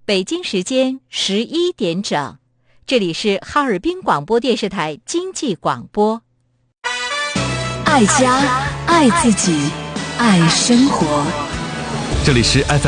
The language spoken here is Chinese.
北京时间11点整，这里是哈尔滨广播电视台经济广播。 爱家，爱自己，爱生活。 这里是 FM